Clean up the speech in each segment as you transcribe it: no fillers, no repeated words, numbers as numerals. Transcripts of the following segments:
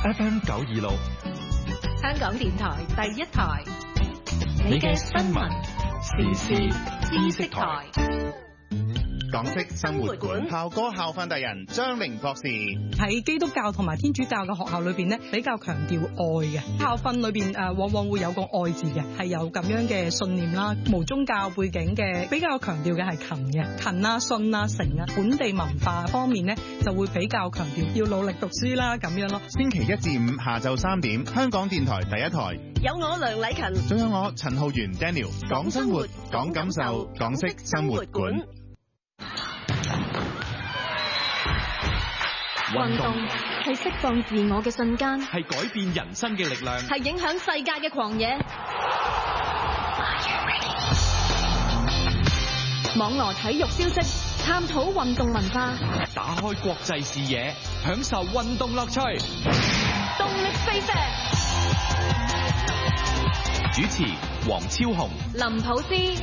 FM 926， 香港電台第一台，你嘅新聞時事知識台。 港式生活館校歌校訓達人張玲博士喺基督教同埋天主教嘅學校裏邊呢，比較強調愛嘅校訓裏邊往往會有個愛字嘅，係有咁樣嘅信念啦。無宗教背景嘅比較強調嘅係勤嘅，勤啊、信啊、誠啊。本地文化方面呢，就會比較強調要努力讀書啦咁樣咯。 星期1至5下晝3點，香港電台第一台有我梁禮勤， 仲有我陳浩源 Daniel， 講生活，講感受，港式生活館。 運動係釋放自我嘅瞬間， 係改變人生嘅力量， 係影響世界嘅狂野。網羅體育消息，探討運動文化， 打開國際視野，享受運動樂趣。 動力飛飛， 主持黃超雄、 林普斯。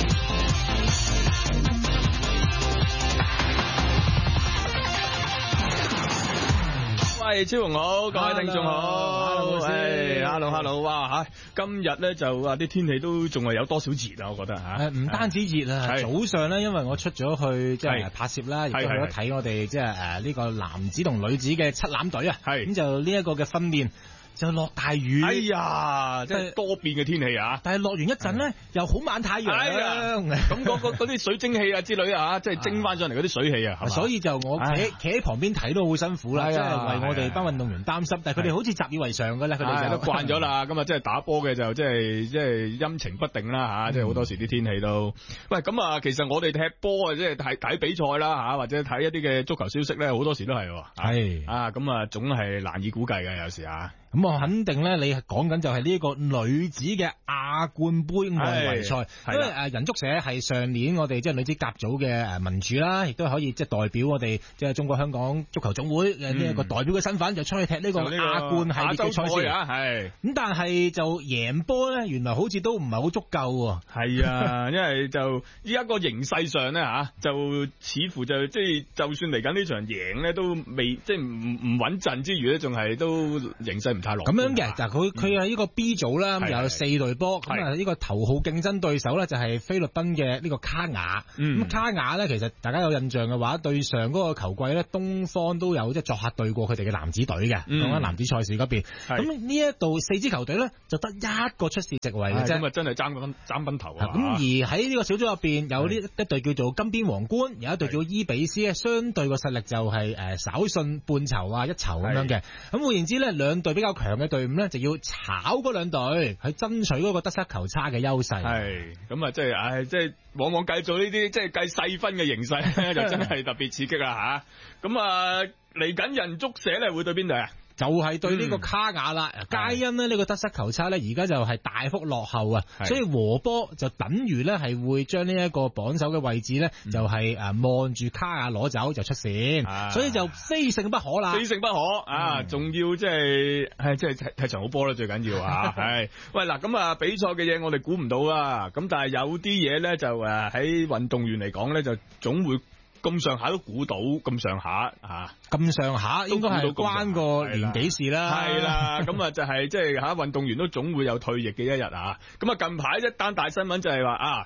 喂，超雄好，各位聽眾好，喂 ，hello， 哇吓，今日咧就話啲天氣都仲係有多少熱啊，我覺得吓， 唔單止熱啊，早上咧，因為我出咗去即係拍攝啦，亦都去咗睇我哋即係呢個男子同女子嘅七欖隊啊，咁就呢一個嘅訓練。就落大雨， 哎呀，即係多變嘅天氣啊！ 但係落完一陣咧，又好猛太陽， 咁嗰啲水蒸氣啊之類啊，即係蒸翻上嚟嗰啲水氣啊， 所以就我企喺旁邊睇都好辛苦啦，即係為我哋班運動員擔心。但係佢哋好似習以為常㗎啦，佢哋都慣咗啦。咁啊，即係打波嘅就即係陰晴不定啦嚇，即係好多時啲天氣都。喂，咁啊，其實我哋踢波啊，即係睇比賽啦嚇，或者睇一啲嘅足球消息咧，好多時都係喎。咁啊，總係難以估計嘅有時啊。 咁我肯定咧，你講緊就係呢個女子嘅亞冠杯外圍賽，因為人足社係上年我哋即係女子甲組嘅民主啦，亦都可以即係代表我哋即係中國香港足球總會嘅呢一個代表嘅身份，就出去踢呢個亞冠系列嘅賽事啊。咁但係就贏波咧，原來好似都唔係好足夠喎。 係啊，因為就依家個形勢上咧嚇，就似乎就即係就算嚟緊呢場贏咧，都未即係唔穩陣之餘咧，仲係都形勢唔太樂觀。 咁樣嘅，就佢係呢個 B 組啦，咁有4隊波，咁啊呢個頭號競爭對手咧就係菲律賓嘅呢個卡雅。咁卡雅咧，其實大家有印象嘅話，對上嗰個球季咧，東方都有即係作客對過佢哋嘅男子隊嘅，講緊男子賽事嗰邊。咁呢一度4支球隊咧，就得一個出線席位嘅啫。 咁啊，真係爭分頭啊！ 咁而喺呢個小組入邊，有呢一隊叫做金邊皇冠，有一隊叫伊比斯咧，相對個實力就係稍遜半籌啊一籌咁樣嘅。咁換言之咧，兩隊比較強嘅隊伍咧，就要炒嗰兩隊去爭取嗰個得失球差嘅優勢。 係咁啊，即係即係往往計做呢啲即係計細分嘅形勢就真係特別刺激啦吓。咁啊，嚟緊人足社咧會對邊隊啊？ 就係對呢個卡雅啦，皆因呢個得失球差咧，而家就係大幅落後啊，所以和波就等於咧係會將呢一個榜首嘅位置咧，就係望住卡雅攞走就出線，所以就非勝不可啦， 非勝不可啊！仲要即係踢場好波啦，最緊要啊！係喂嗱，咁啊比賽嘅嘢我哋估唔到啦，咁但係有啲嘢咧就喺運動員嚟講咧就總會。咁上下都估到，咁上下嚇， 咁上下應該係關個年紀事啦。 係啦，咁啊就係即係嚇運動員都總會有退役嘅一日啊。咁啊近排一單大新聞就係話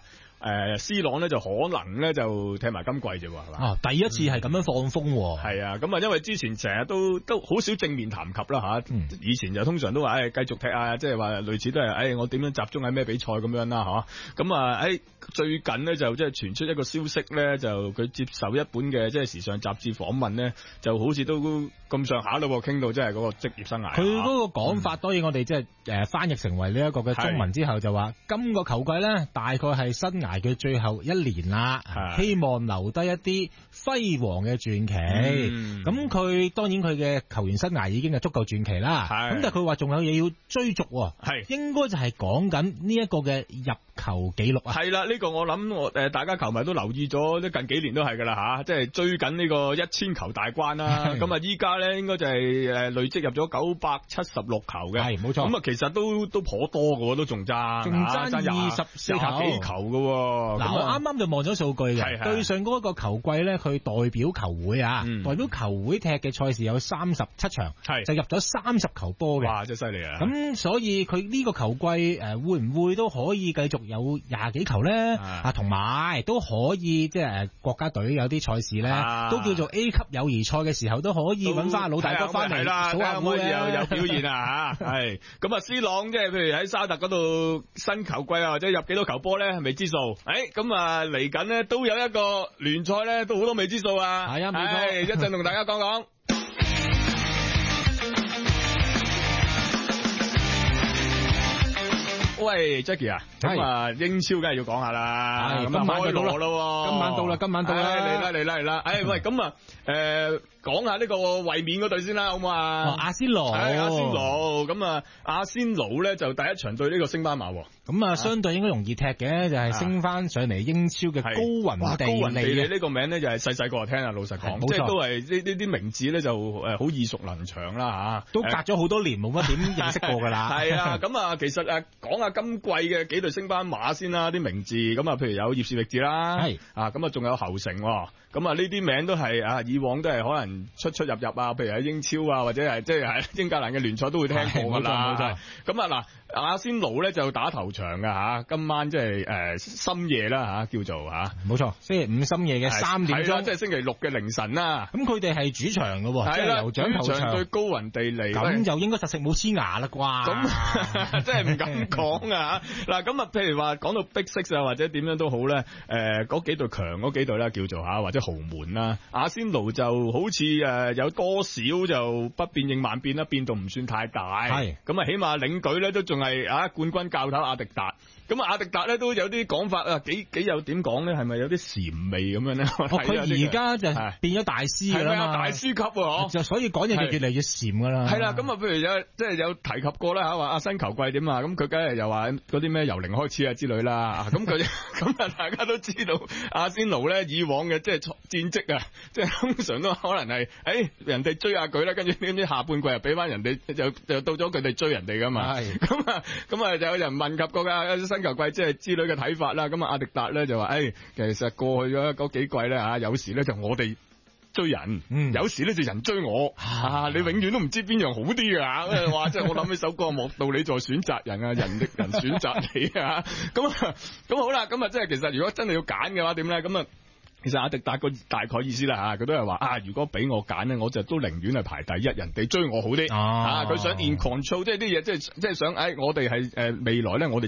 C 朗咧就可能咧就踢埋今季啫喎，係嘛？ 第一次係咁樣放風喎。 係啊，咁啊因為之前成日都好少正面談及啦嚇。以前就通常都話繼續踢啊，即係話類似都係我點樣集中喺咩比賽咁樣啦嚇。咁啊最近咧就即係傳出一個消息咧，就佢接受一本嘅即係時尚雜誌訪問咧，就好似都咁上下咯，傾到即係嗰個職業生涯。佢嗰個講法，當然我哋即係翻譯成為呢一個嘅中文之後就話，今個球季咧大概係生涯嘅最後一年啦，希望留低一啲輝煌嘅傳奇。咁佢當然佢嘅球員生涯已經係足夠傳奇啦。咁但係佢話仲有嘢要追逐，應該就係講緊呢一個嘅入球紀錄啊。 係啦，呢個我諗大家球迷都留意咗，近幾年都係噶啦吓，即係追緊呢個1000球大關啦。咁啊，依家咧應該就係累積入咗976球嘅， 係冇錯。 咁啊，其實都頗多嘅，都仲爭24幾球嘅。 嗱，我啱啱就望咗數據嘅， 係對上嗰個球季咧，佢代表球會啊，代表球會踢嘅賽事有37場，就入咗30球波嘅。 哇，真係犀利啊！ 咁所以佢呢個球季會唔會都可以繼續有20幾球咧？同埋都可以即係國家隊有啲賽事咧，都叫做 A 級友誼賽嘅時候都可以揾翻老大哥翻嚟數下會有表現啊嚇！係咁啊，C 朗即係譬如喺沙特嗰度新球季啊，或者入幾多球波咧係未知數。咁啊嚟緊咧都有一個聯賽咧都好多未知數啊！ 係啊，冇錯， 一陣同大家講講。喂 Jackie 啊，咁啊英超梗係要講下啦，咁今晚就到啦，今晚到啦， 嚟啦，喂，咁啊講下呢個衛冕嗰隊先啦，好唔好啊？ 阿仙奴， 咁啊，阿仙奴咧就第一場對呢個升班馬， 咁啊相對應該容易踢嘅，就係升翻上嚟英超嘅高雲地利。 高雲地利呢個名咧就係細細個就聽啊，老實講，即係都係呢啲名字咧就好耳熟能詳啦嚇， 都隔咗好多年冇乜點認識過㗎啦。 係啊，咁啊其實講下今季嘅幾隊升班馬先啦，啲名字咁啊，譬如有葉士域治啦，咁啊仲有侯城，咁啊呢啲名都係以往都係可能出入啊，譬如喺英超啊，或者係即係喺英格蘭嘅聯賽都會聽過㗎啦。冇錯。咁啊嗱，阿仙奴咧就打頭場㗎嚇，今晚即係深夜啦嚇，叫做嚇。冇錯，星期五深夜嘅3點鐘，即係星期六嘅凌晨啦。咁佢哋係主場㗎喎，即係酋長頭場對高雲地利，咁就應該實食冇黐牙啦啩？咁真係唔敢講啊！嗱，咁啊，譬如話講到 Big Six 啊，或者點樣都好咧，嗰幾隊強嗰幾隊啦，叫做嚇，或者豪門啦，阿仙奴就好似有多少就不變應萬變啦，變動唔算太大。係咁啊，起碼領隊咧都仲係冠軍教頭阿迪達。咁啊，阿迪達咧都有啲講法啊，幾有點講咧，係咪有啲禪味咁樣咧？佢而家就變咗大師㗎啦嘛，大師級喎，就所以講嘢就越嚟越禪㗎啦。係啦，咁啊，譬如有提及過啦嚇，話阿新球季點啊，咁佢梗係又話嗰啲咩由零開始啊之類啦。咁佢咁啊，大家都知道阿仙奴咧以往嘅即係戰績啊，即係通常都可能係人哋追下佢啦，跟住呢啲下半季又俾翻人哋，就到咗佢哋追人哋㗎嘛。係咁啊，就有人問及過㗎。新球季即係之類嘅睇法啦，咁啊阿迪達咧就話，其實過去咗嗰幾季咧有時咧就我哋追人，有時咧就人追我，你永遠都唔知邊樣好啲㗎，哇！即係我諗起首歌，莫道你在選擇人啊，人的人選擇你啊，咁好啦，咁啊即係其實如果真係要揀嘅話，點咧？咁啊。其實阿迪達個大概意思啦，佢都係話如果俾我揀咧，我就都寧願係排第一，人哋追我好啲。佢想 in control，即係啲嘢，即係想，我哋係未來咧，我哋。